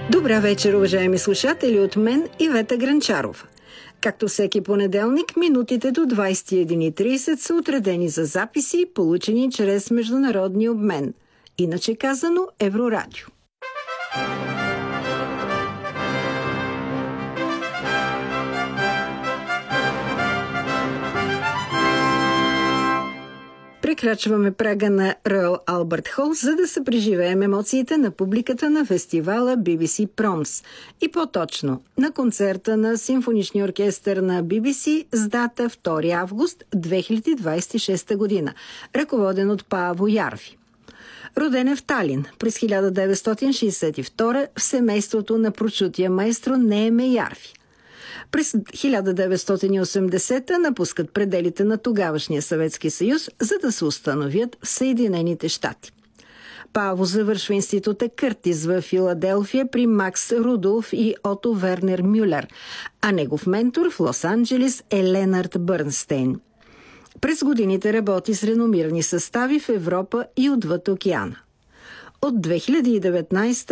Добра вечер, уважаеми слушатели, от мен Ивета Гранчарова. Както всеки понеделник, минутите до 21:30 са отредени за записи, получени чрез международния обмен. Иначе казано, Еврорадио. Прекрачваме прага на Роял Албърт Хол, за да се преживеем емоциите на публиката на фестивала BBC Proms. И по-точно, на концерта на Симфоничния оркестър на BBC с дата 2 август 2026 година, ръководен от Пааво Ярви. Роден е в Талин през 1962 в семейството на прочутия маестро Нееме Ярви. През 1980 напускат пределите на тогавашния Съветски съюз, за да се установят в Съединените щати. Пааво завършва института Къртис в Филаделфия при Макс Рудолф и Ото Вернер Мюлер, а негов ментор в Лос-Анджелес е Ленард Бърнстейн. През годините работи с реномирани състави в Европа и отвъд океана. От 2019